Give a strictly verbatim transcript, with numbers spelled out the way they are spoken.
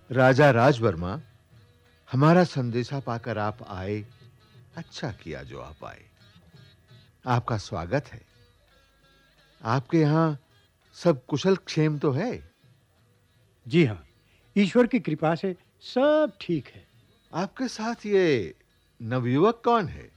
राजा राजवर्मा, हमारा संदेशा पाकर आप आए, अच्छा किया जो आप आए। आपका स्वागत है। आपके यहां सब कुशल क्षेम तो है? जी हां, ईश्वर की कृपा से सब ठीक है। आपके साथ ये नवयुवक कौन है?